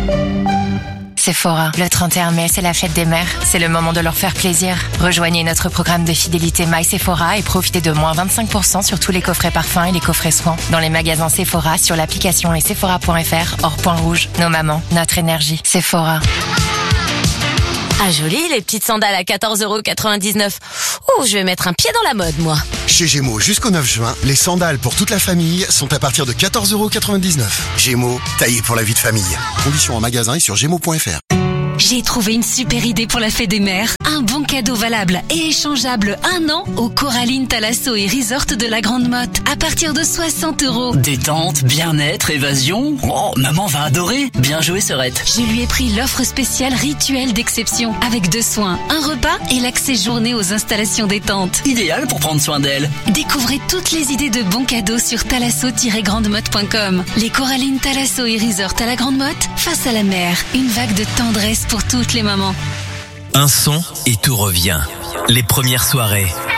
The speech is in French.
Sephora. Le 31 mai, c'est la fête des mères. C'est le moment de leur faire plaisir. Rejoignez notre programme de fidélité My Sephora et profitez de moins 25% sur tous les coffrets parfums et les coffrets soins. Dans les magasins Sephora, sur l'application et sephora.fr, hors point rouge. Nos mamans, notre énergie. Sephora. Ah joli, les petites sandales à 14,99€. Oh, je vais mettre un pied dans la mode, moi. Chez Gémeaux, jusqu'au 9 juin, les sandales pour toute la famille sont à partir de 14,99€. Gémeaux, taillé pour la vie de famille. Conditions en magasin et sur gémeaux.fr. J'ai trouvé une super idée pour la fête des mères. Un bon cadeau valable et échangeable 1 an au Coraline Thalasso et Resort de la Grande Motte à partir de 60€. Détente, bien-être, évasion. Oh, maman va adorer. Bien joué, Serette. Je lui ai pris l'offre spéciale rituel d'exception avec 2 soins, un repas et l'accès journée aux installations détente. Idéal pour prendre soin d'elle. Découvrez toutes les idées de bons cadeaux sur thalasso-grandemotte.com. Les Coraline Thalasso et Resort à la Grande Motte, face à la mer. Une vague de tendresse pour toutes les mamans. Un son et tout revient. Les premières soirées,